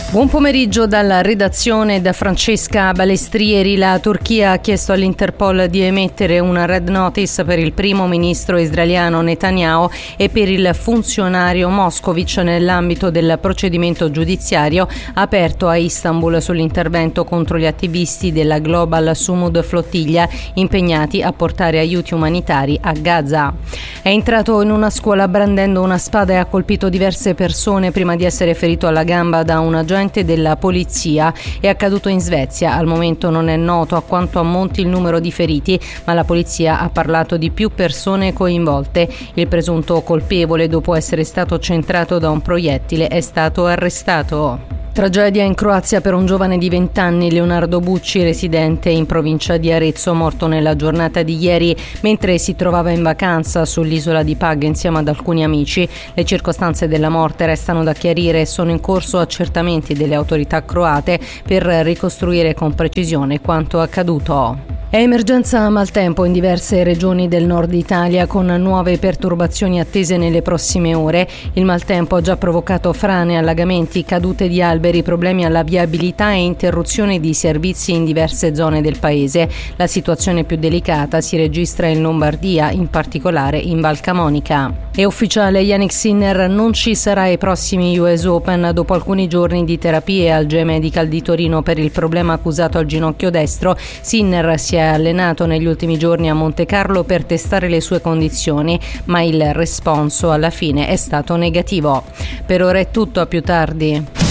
Buon pomeriggio dalla redazione da Francesca Balestrieri. La Turchia ha chiesto all'Interpol di emettere una red notice per il primo ministro israeliano Netanyahu e per il funzionario Moscovic nell'ambito del procedimento giudiziario aperto a Istanbul sull'intervento contro gli attivisti della Global Sumud Flottiglia impegnati a portare aiuti umanitari a Gaza. È entrato in una scuola brandendo una spada e ha colpito diverse persone prima di essere ferito alla gamba da un agente della polizia. È accaduto in Svezia. Al momento non è noto a quanto ammonti il numero di feriti, ma la polizia ha parlato di più persone coinvolte. Il presunto colpevole, dopo essere stato centrato da un proiettile, è stato arrestato. Tragedia in Croazia per un giovane di 20 anni, Leonardo Bucci, residente in provincia di Arezzo, morto nella giornata di ieri mentre si trovava in vacanza sull'isola di Pag insieme ad alcuni amici. Le circostanze della morte restano da chiarire e sono in corso accertamenti delle autorità croate per ricostruire con precisione quanto accaduto. È emergenza maltempo in diverse regioni del nord Italia con nuove perturbazioni attese nelle prossime ore. Il maltempo ha già provocato frane, allagamenti, cadute di alberi, problemi alla viabilità e interruzione di servizi in diverse zone del paese. La situazione più delicata si registra in Lombardia, in particolare in Val Camonica. È ufficiale, Jannik Sinner non ci sarà ai prossimi US Open. Dopo alcuni giorni di terapie al GE Medical di Torino per il problema accusato al ginocchio destro, Sinner si è allenato negli ultimi giorni a Montecarlo per testare le sue condizioni, ma il responso alla fine è stato negativo. Per ora è tutto, a più tardi.